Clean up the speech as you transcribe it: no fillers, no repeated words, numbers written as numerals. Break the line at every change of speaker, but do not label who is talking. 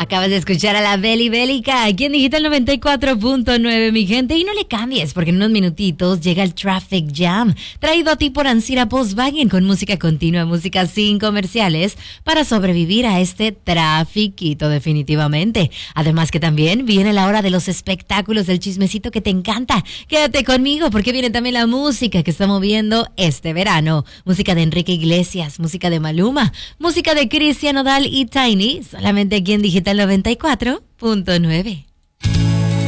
Acabas de escuchar a la Beli Bélica aquí en Digital 94.9, mi gente. Y no le cambies, porque en unos minutitos llega el Traffic Jam, traído a ti por Ancira Volkswagen, con música continua, música sin comerciales, para sobrevivir a este trafiquito definitivamente. Además que también viene la hora de los espectáculos, del chismecito que te encanta. Quédate conmigo, porque viene también la música que está moviendo este verano. Música de Enrique Iglesias, música de Maluma, música de Cristian Nodal y Tiny, solamente aquí en Digital 94.9.